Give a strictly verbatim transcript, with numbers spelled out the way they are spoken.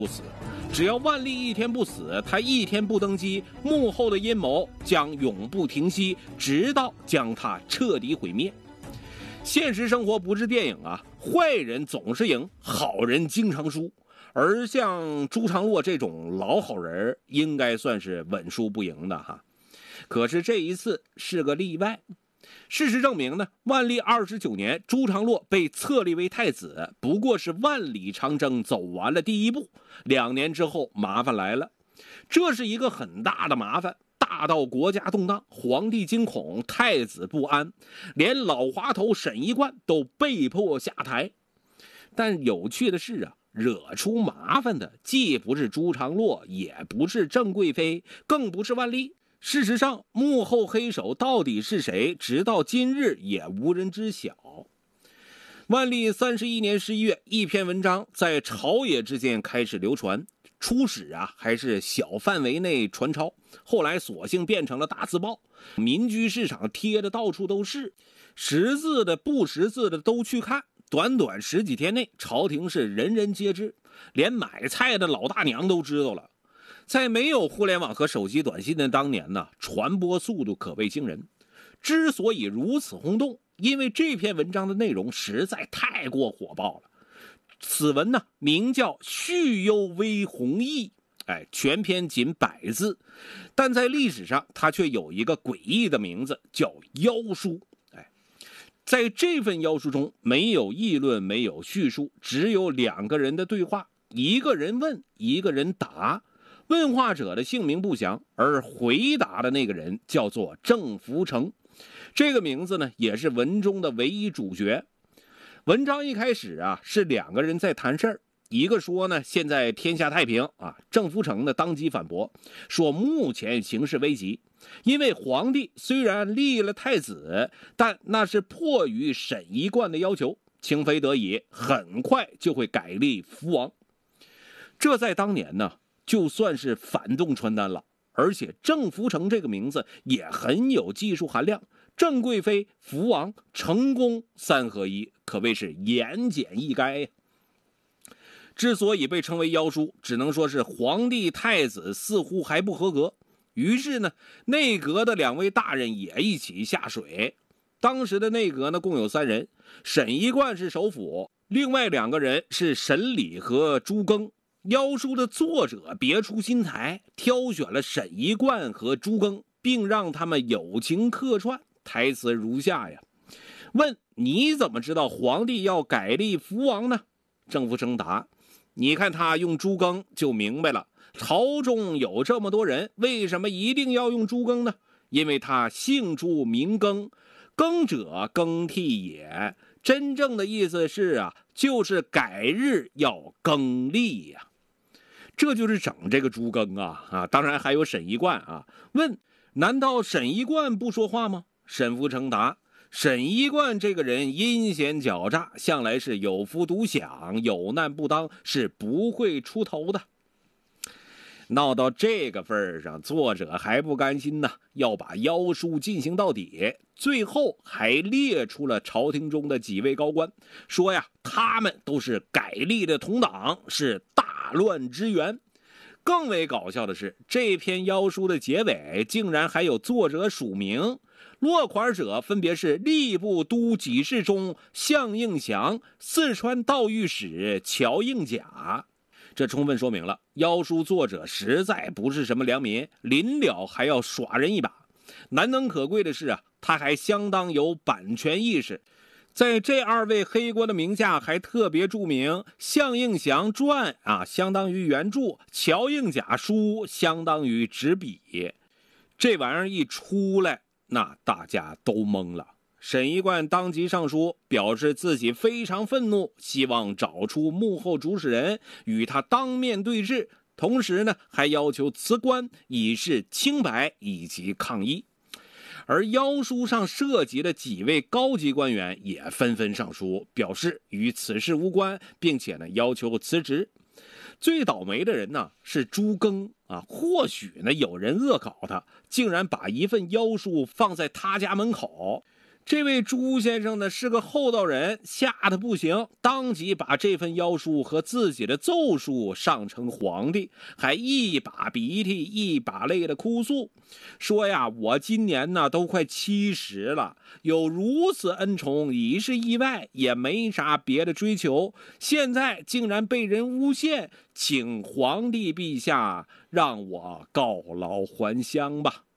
不死，只要万历一天不死，他一天不登基，幕后的阴谋将永不停息，直到将他彻底毁灭。现实生活不是电影啊，坏人总是赢，好人经常输。而像朱常洛这种老好人，应该算是稳输不赢的哈。可是这一次是个例外。事实证明呢，万历二十九年，朱常洛被册立为太子，不过是万里长征走完了第一步。两年之后，麻烦来了，这是一个很大的麻烦，大到国家动荡，皇帝惊恐，太子不安，连老滑头沈一贯都被迫下台。但有趣的是啊，惹出麻烦的既不是朱常洛，也不是郑贵妃，更不是万历。事实上，幕后黑手到底是谁，直到今日也无人知晓。万历三十一年十一月，一篇文章在朝野之间开始流传，初始啊还是小范围内传抄，后来索性变成了大字报，民居市场贴的到处都是，识字的不识字的都去看。短短十几天内，朝廷是人人皆知，连买菜的老大娘都知道了。在没有互联网和手机短信的当年呢，传播速度可谓惊人。之所以如此轰动，因为这篇文章的内容实在太过火爆了。此文呢，名叫《续幽微弘毅》，哎，全篇仅百字，但在历史上它却有一个诡异的名字，叫妖书。哎，在这份妖书中，没有议论，没有叙述，只有两个人的对话，一个人问，一个人答。问话者的姓名不详，而回答的那个人叫做郑福成，这个名字呢也是文中的唯一主角。文章一开始啊是两个人在谈事儿，一个说呢现在天下太平啊，郑福成呢当即反驳说目前形势危急，因为皇帝虽然立了太子，但那是迫于沈一贯的要求，情非得已，很快就会改立福王。这在当年呢就算是反动传单了，而且郑福成这个名字也很有技术含量，郑贵妃、福王、成功三合一，可谓是言简意赅呀。之所以被称为妖书，只能说是皇帝太子似乎还不合格，于是呢，内阁的两位大人也一起下水。当时的内阁呢共有三人，沈一贯是首辅，另外两个人是沈礼和朱庚。妖书的作者别出心裁，挑选了沈一贯和朱庚，并让他们友情客串。台词如下呀：问你怎么知道皇帝要改立福王呢？郑福成答：你看他用朱庚就明白了，朝中有这么多人，为什么一定要用朱庚呢？因为他姓朱名庚，庚者更替也，真正的意思是啊，就是改日要更立呀。这就是整这个朱庚啊啊，当然还有沈一贯啊。问难道沈一贯不说话吗？沈福成答：沈一贯这个人阴险狡诈，向来是有福独享，有难不当，是不会出头的。闹到这个份上，作者还不甘心呢，要把妖书进行到底，最后还列出了朝廷中的几位高官，说呀，他们都是改立的同党，是大乱之源。更为搞笑的是，这篇妖书的结尾竟然还有作者署名，落款者分别是吏部都给事中项应祥、四川道御史乔应甲。这充分说明了妖书作者实在不是什么良民，临了还要耍人一把。难能可贵的是啊，他还相当有版权意识，在这二位黑官的名下还特别注明项应祥传啊相当于原著，乔应甲书相当于执笔。这玩意儿一出来，那大家都懵了。沈一贯当即上书，表示自己非常愤怒，希望找出幕后主使人，与他当面对质。同时呢，还要求辞官，以示清白以及抗议。而妖书上涉及的几位高级官员也纷纷上书，表示与此事无关，并且呢要求辞职。最倒霉的人呢是朱庚啊，或许呢有人恶搞他，竟然把一份妖书放在他家门口。 这位朱先生呢是个厚道人，吓得不行，当即把这份妖书和自己的奏书上呈皇帝，还一把鼻涕一把泪的哭诉，说呀，我今年呢都快七十了，有如此恩宠已是意外，也没啥别的追求，现在竟然被人诬陷，请皇帝陛下让我告老还乡吧。